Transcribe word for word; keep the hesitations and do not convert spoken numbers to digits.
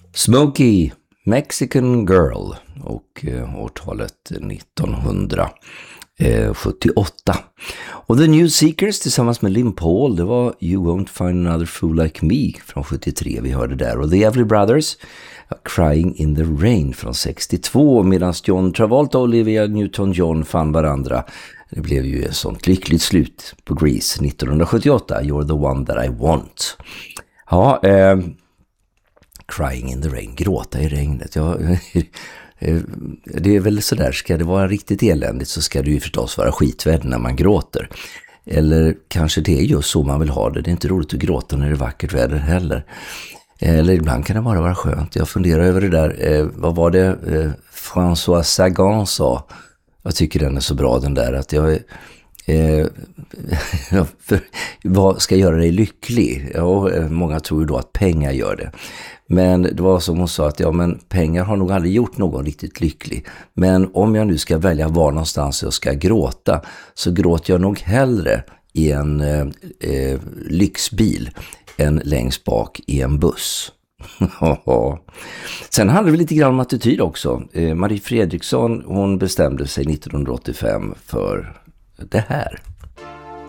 Smokey, Mexican Girl och eh, årtalet nittonhundrasjuttioåtta. Och The New Seekers tillsammans med Lynn Paul, det var You Won't Find Another Fool Like Me från sjuttiotre vi hörde där. Och The Everly Brothers, Crying in the Rain från sextiotvå, medan John Travolta och Olivia Newton-John fann varandra. Det blev ju ett sånt lyckligt slut på Grease nittonhundrasjuttioåtta, You're the One That I Want. Ja, eh, Crying in the Rain, gråta i regnet. Ja, det är väl sådär, ska det vara riktigt eländigt så ska det ju förstås vara skitväder när man gråter. Eller kanske det är just så man vill ha det. Det är inte roligt att gråta när det är vackert väder heller. Eller ibland kan det bara vara skönt. Jag funderar över det där. Eh, vad var det eh, François Sagan sa? Jag tycker den är så bra den där att jag... Eh, för, vad ska göra dig lycklig? Ja, många tror ju då att pengar gör det. Men det var som hon sa att ja, men pengar har nog aldrig gjort någon riktigt lycklig. Men om jag nu ska välja var någonstans jag ska gråta så gråter jag nog hellre i en eh, eh, lyxbil än längst bak i en buss. Sen handlar det lite grann om attityd också. Eh, Marie Fredriksson, hon bestämde sig nittonhundraåttiofem för det här.